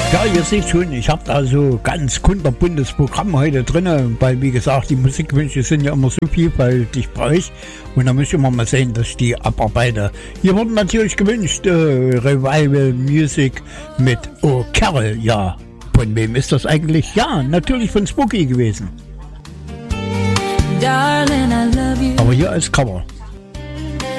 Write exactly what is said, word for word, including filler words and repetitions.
Ja, ihr seht schon, ich habe da so ganz kunterbuntes Programm heute drin, weil wie gesagt, die Musikwünsche sind ja immer so vielfältig bei euch und da muss ich immer mal sehen, dass ich die abarbeite. Hier wurden natürlich gewünscht, äh, Revival Music mit Oh Carol, ja. Von wem ist das eigentlich? Ja, natürlich von Spooky gewesen. Darling, I love you. Aber hier als Cover.